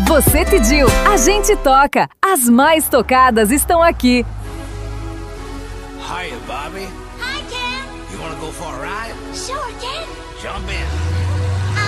Você pediu, a gente toca. As mais tocadas estão aqui. Hiya, Bobby. Hi, Ken. You wanna go for a ride? Sure, Ken. Jump in.